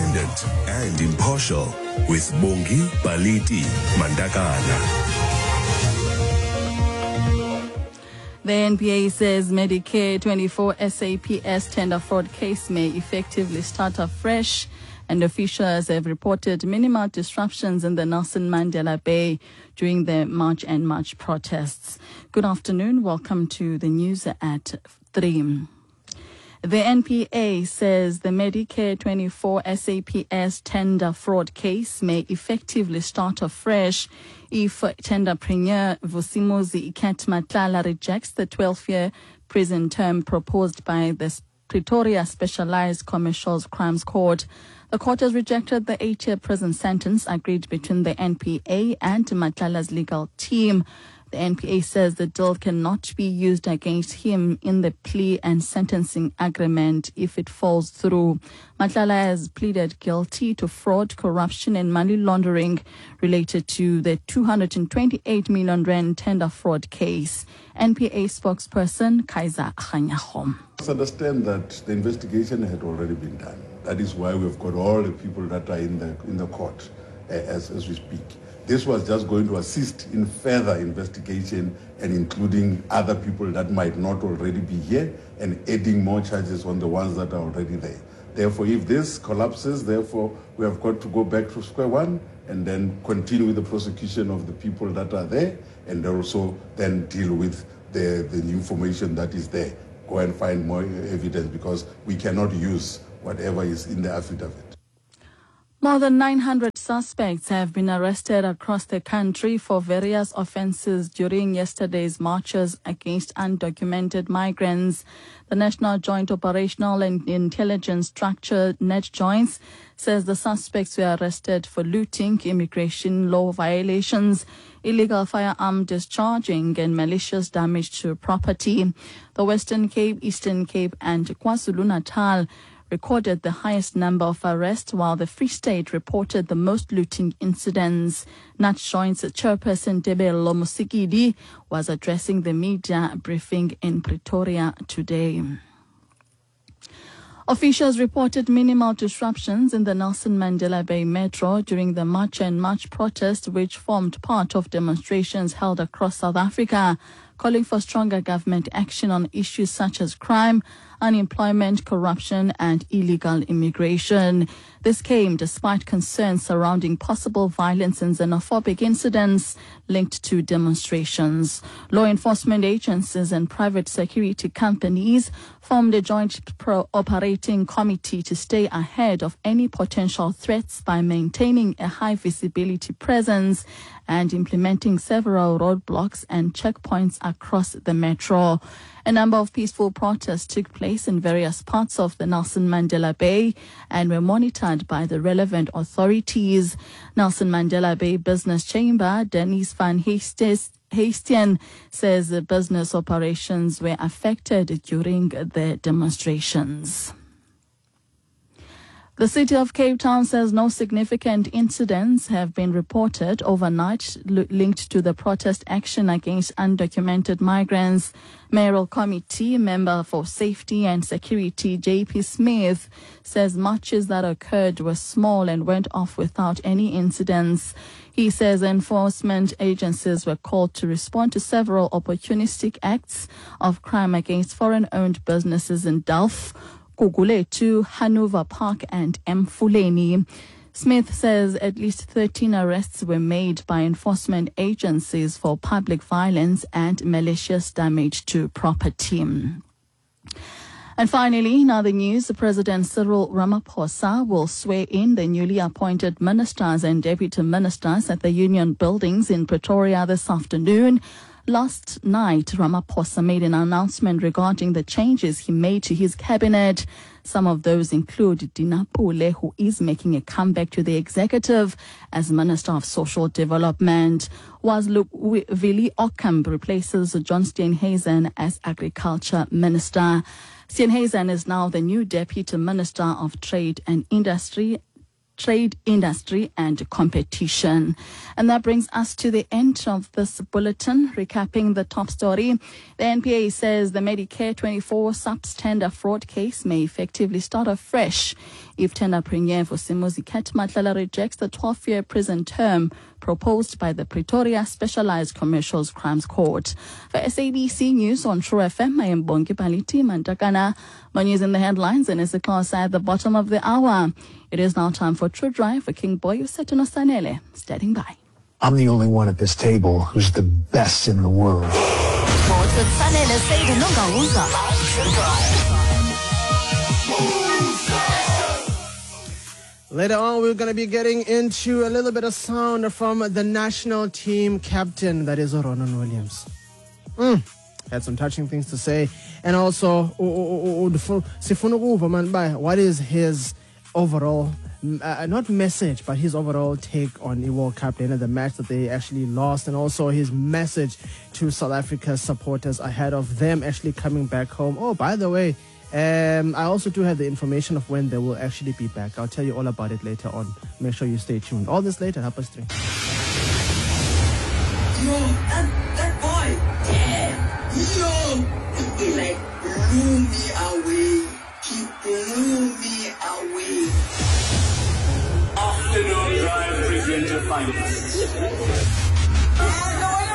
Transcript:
independent and impartial with Bongi Baliti Mandakana. The NPA says Medicare 24 SAPS tender fraud case may effectively start afresh, and officials have reported minimal disruptions in the Nelson Mandela Bay during the March and March protests. Good afternoon. Welcome to the news at 3. The NPA says the Medicare 24 SAPS tender fraud case may effectively start afresh if tenderpreneur Vusimuzi Iketmatlala rejects the 12-year prison term proposed by the Pretoria Specialized Commercial Crimes Court. The court has rejected the 8-year prison sentence agreed between the NPA and Matlala's legal team. The NPA says the deal cannot be used against him in the plea and sentencing agreement if it falls through. Matlala has pleaded guilty to fraud, corruption and money laundering related to the 228 million rand tender fraud case. NPA spokesperson Kaiser Khanyahom. Let's understand that the investigation had already been done. That is why we've got all the people that are in the court as we speak. This was just going to assist in further investigation and including other people that might not already be here and adding more charges on the ones that are already there. Therefore, if this collapses, therefore, we have got to go back to square one and then continue with the prosecution of the people that are there and also then deal with the information that is there. Go and find more evidence because we cannot use whatever is in the affidavit. More than 900 suspects have been arrested across the country for various offences during yesterday's marches against undocumented migrants. The National Joint Operational and Intelligence Structure, NETJOINTS, says the suspects were arrested for looting, immigration law violations, illegal firearm discharging and malicious damage to property. The Western Cape, Eastern Cape and KwaZulu-Natal recorded the highest number of arrests, while the Free State reported the most looting incidents. NETJOINTS chairperson Tebello Musikidi was addressing the media briefing in Pretoria today. Officials reported minimal disruptions in the Nelson Mandela Bay Metro during the March and March protest, which formed part of demonstrations held across South Africa, calling for stronger government action on issues such as crime, unemployment, corruption and illegal immigration. This came despite concerns surrounding possible violence and xenophobic incidents linked to demonstrations. Law enforcement agencies and private security companies formed a joint operating committee to stay ahead of any potential threats by maintaining a high visibility presence and implementing several roadblocks and checkpoints across the metro. A number of peaceful protests took place in various parts of the Nelson Mandela Bay and were monitored by the relevant authorities. Nelson Mandela Bay Business Chamber, Dennis van Heestien, says the business operations were affected during the demonstrations. The City of Cape Town says no significant incidents have been reported overnight linked to the protest action against undocumented migrants. Mayoral Committee member for Safety and Security J.P. Smith says marches that occurred were small and went off without any incidents. He says enforcement agencies were called to respond to several opportunistic acts of crime against foreign-owned businesses in Delft, Gugulethu, Hanover Park and Mfuleni. Smith says at least 13 arrests were made by enforcement agencies for public violence and malicious damage to property. And finally, in other news, President Cyril Ramaphosa will swear in the newly appointed ministers and deputy ministers at the Union Buildings in Pretoria this afternoon. Last night, Ramaphosa made an announcement regarding the changes he made to his cabinet. Some of those include Dina Pule, who is making a comeback to the executive as Minister of Social Development, whilst Vili Ocamp replaces John Steenhuisen as Agriculture Minister. Steenhuisen is now the new Deputy Minister of Trade Industry and Competition. And that brings us to the end of this bulletin. Recapping the top story, the NPA says the Medicare 24 SAPS tender fraud case may effectively start afresh if tender premier for Simuzi Matlela rejects the 12-year prison term proposed by the Pretoria Specialized Commercial Crimes Court. For SABC News on True FM, I am Bongi Paliti Mantakana. More news in the headlines and is a class at the bottom of the hour. It is now time for True Drive for King Boy Usetuno Sanele, standing by. I'm the only one at this table who's the best in the world. Later on, we're going to be getting into a little bit of sound from the national team captain, that is Ronan Williams. Had some touching things to say. And also, what is his overall, not message, but his overall take on the World Cup and the match that they actually lost, and also his message to South Africa's supporters ahead of them actually coming back home. Oh, by the way, I also do have the information of when they will actually be back. I'll tell you all about it later on. Make sure you stay tuned. All this later, 3:30. Yo, that boy, yeah, yo, he like blew me away. He blew me away. Afternoon Drive presenter finals.